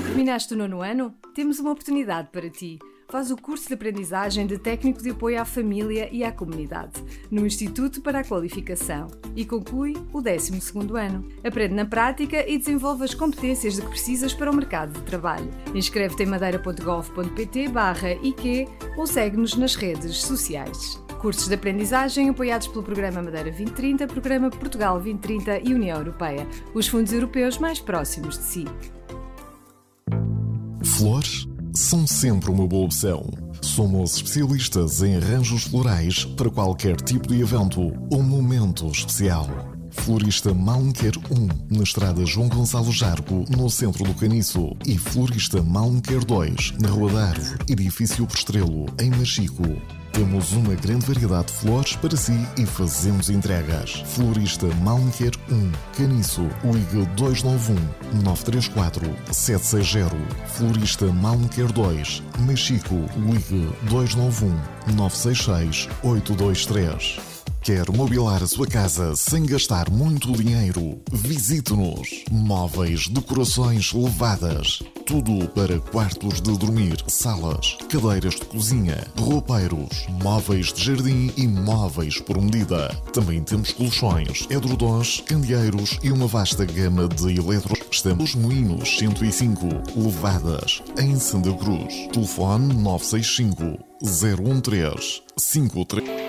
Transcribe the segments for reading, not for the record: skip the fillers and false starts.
Terminaste o 9º ano? Temos uma oportunidade para ti. Faz o curso de aprendizagem de Técnico de Apoio à Família e à Comunidade, no Instituto para a Qualificação, e conclui o 12º ano. Aprende na prática e desenvolve as competências de que precisas para o mercado de trabalho. Inscreve-te em madeira.gov.pt/IQ ou segue-nos nas redes sociais. Cursos de aprendizagem apoiados pelo Programa Madeira 2030, Programa Portugal 2030 e União Europeia, os fundos europeus mais próximos de si. Flores são sempre uma boa opção. Somos especialistas em arranjos florais para qualquer tipo de evento ou momento especial. Florista Malmequer 1, na estrada João Gonçalo Jargo, no centro do Caniço. E Florista Malmequer 2, na Rua da Árvore, edifício Prestrelo, em Machico. Temos uma grande variedade de flores para si e fazemos entregas. Florista Malmequer 1, Caniço, ligue 291-934-760. Florista Malmequer 2, Machico, ligue 291-966-823. Quer mobilar a sua casa sem gastar muito dinheiro? Visite-nos. Móveis, decorações levadas. Tudo para quartos de dormir, salas, cadeiras de cozinha, roupeiros, móveis de jardim e móveis por medida. Também temos colchões, edredons, candeeiros e uma vasta gama de eletros. Estamos Moinhos 105, Levadas, em Santa Cruz. Telefone 965 013 53.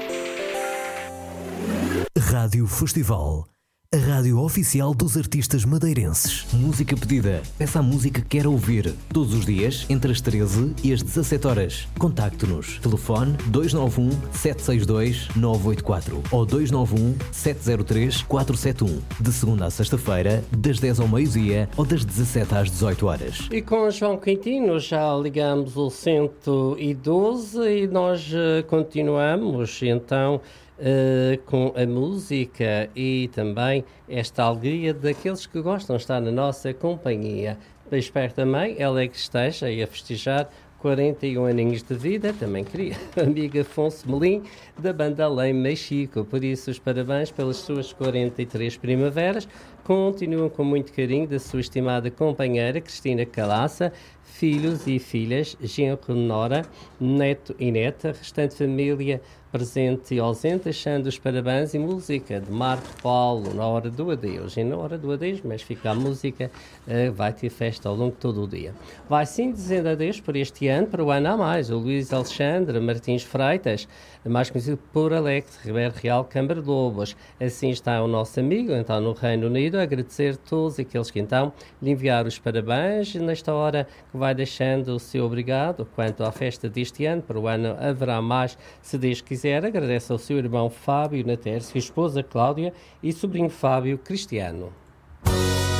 Rádio Festival, a rádio oficial dos artistas madeirenses. Música pedida. Peça a música que quer ouvir. Todos os dias, entre as 13 e as 17 horas. Contacte-nos. Telefone 291-762-984 ou 291-703-471. De segunda à sexta-feira, das 10 ao meio-dia ou das 17 às 18 horas. E com o João Quintino já ligamos o 112 e nós continuamos então com a música e também esta alegria daqueles que gostam de estar na nossa companhia. Espero também ela é que esteja aí a festejar 41 aninhos de vida, também queria, amiga Afonso Melim, da banda Além Machico. Por isso, os parabéns pelas suas 43 primaveras. Continuam com muito carinho da sua estimada companheira Cristina Calaça, filhos e filhas, genro Nora, neto e neta, restante família presente e ausente, deixando os parabéns e música de Marco Paulo na hora do adeus. E na hora do adeus, mas fica a música, vai ter festa ao longo de todo o dia. Vai sim dizendo adeus por este ano, para o ano a mais, o Luís Alexandre Martins Freitas, mais conhecido por Alex Ribeiro Real Câmara de Lobos. Assim está o nosso amigo, então no Reino Unido, a agradecer a todos aqueles que então lhe enviaram os parabéns, nesta hora que vai deixando o seu obrigado. Quanto à festa deste ano, para o ano haverá mais, se Deus quiser. Agradece ao seu irmão Fábio Natércio, esposa Cláudia e sobrinho Fábio Cristiano.